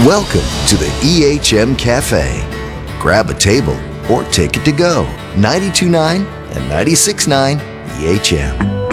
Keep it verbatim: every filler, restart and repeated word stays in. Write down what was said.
Welcome to the E H M Cafe. Grab a table or take it to go. ninety-two point nine and ninety-six point nine E H M.